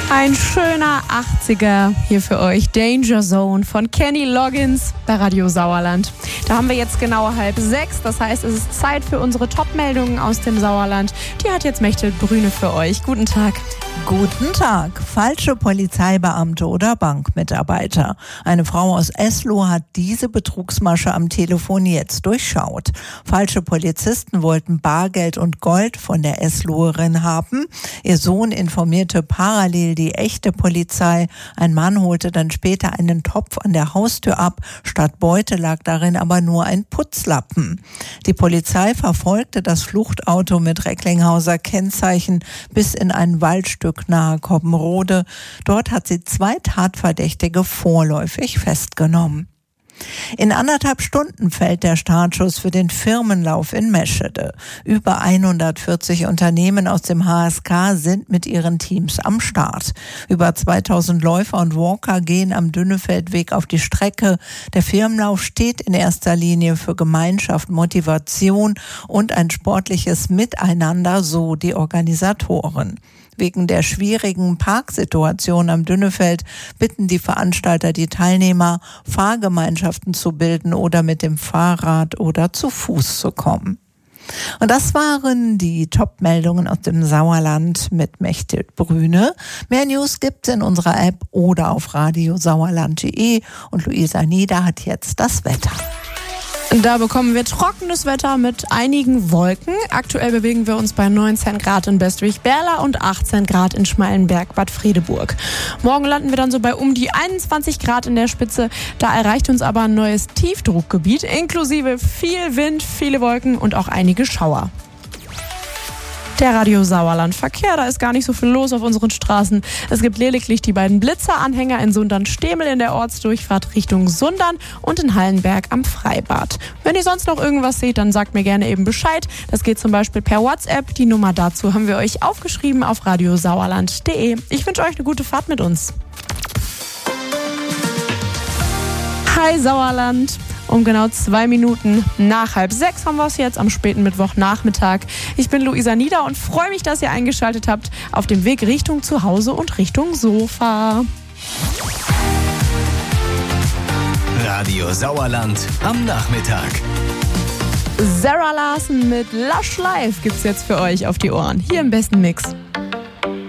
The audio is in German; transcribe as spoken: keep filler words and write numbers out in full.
Ein schöner achtziger hier für euch. Danger Zone von Kenny Loggins bei Radio Sauerland. Da haben wir jetzt genau halb sechs. Das heißt, es ist Zeit für unsere Top-Meldungen aus dem Sauerland. Die hat jetzt Mechthild Brüne für euch. Guten Tag. Guten Tag. Falsche Polizeibeamte oder Bankmitarbeiter. Eine Frau aus Esloh hat diese Betrugsmasche am Telefon jetzt durchschaut. Falsche Polizisten wollten Bargeld und Gold von der Esloherin haben. Ihr Sohn informierte parallel die echte Polizei. Ein Mann holte dann später einen Topf an der Haustür ab. Statt Beute lag darin aber nur ein Putzlappen. Die Polizei verfolgte das Fluchtauto mit Recklinghauser Kennzeichen bis in ein Waldstück nahe Coppenrode. Dort hat sie zwei Tatverdächtige vorläufig festgenommen. In anderthalb Stunden fällt der Startschuss für den Firmenlauf in Meschede. Über hundertvierzig Unternehmen aus dem H S K sind mit ihren Teams am Start. Über zweitausend Läufer und Walker gehen am Dünnefeldweg auf die Strecke. Der Firmenlauf steht in erster Linie für Gemeinschaft, Motivation und ein sportliches Miteinander, so die Organisatoren. Wegen der schwierigen Parksituation am Dünnefeld bitten die Veranstalter die Teilnehmer, Fahrgemeinschaften zu bilden oder mit dem Fahrrad oder zu Fuß zu kommen. Und das waren die Top-Meldungen aus dem Sauerland mit Mechthild Brüne. Mehr News gibt's in unserer App oder auf radiosauerland punkt de. Und Luisa Nieder hat jetzt das Wetter. Da bekommen wir trockenes Wetter mit einigen Wolken. Aktuell bewegen wir uns bei neunzehn Grad in Bestwig-Berla und achtzehn Grad in Schmallenberg-Bad Fredeburg. Morgen landen wir dann so bei um die einundzwanzig Grad in der Spitze. Da erreicht uns aber ein neues Tiefdruckgebiet, inklusive viel Wind, viele Wolken und auch einige Schauer. Der Radio Sauerland Verkehr, da ist gar nicht so viel los auf unseren Straßen. Es gibt lediglich die beiden Blitzeranhänger in Sundern-Stemel in der Ortsdurchfahrt Richtung Sundern und in Hallenberg am Freibad. Wenn ihr sonst noch irgendwas seht, dann sagt mir gerne eben Bescheid. Das geht zum Beispiel per WhatsApp. Die Nummer dazu haben wir euch aufgeschrieben auf radiosauerland punkt de. Ich wünsche euch eine gute Fahrt mit uns. Hi Sauerland! Um genau zwei Minuten nach halb sechs haben wir es jetzt am späten Mittwochnachmittag. Ich bin Luisa Nieder und freue mich, dass ihr eingeschaltet habt auf dem Weg Richtung Zuhause und Richtung Sofa. Radio Sauerland am Nachmittag. Sarah Larsen mit Lush Life gibt's jetzt für euch auf die Ohren. Hier im besten Mix.